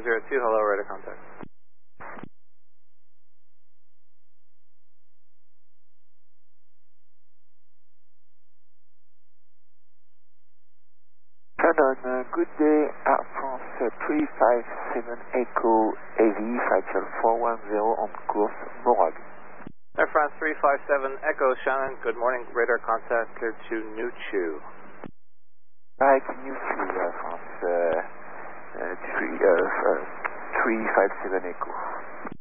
002, hello, radar contact. Shannon, good day, Air France 357 Echo AV, flight 410 on course Morag. Air France 357 Echo, Shannon, good morning, radar contact cleared to Nuchu. Right, Nuchu, Air France 357 Echo.